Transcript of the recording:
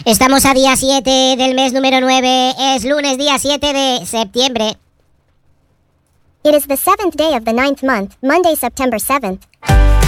Estamos a día 7 del mes número 9. Es lunes, día 7 de septiembre. It is the 7th day of the 9th month, Monday, September 7th.